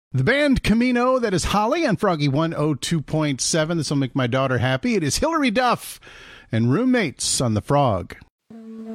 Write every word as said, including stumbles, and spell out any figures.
The band Camino, that is Holly on Froggy one oh two point seven. This will make my daughter happy. It is Hillary Duff and Roommates on the Frog.